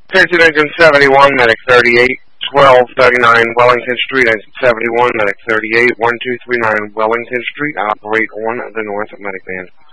Attention engine 71, medic 38, 1239 Wellington Street, engine 71, medic 38, 1239 Wellington Street, operate on the North Medic Band.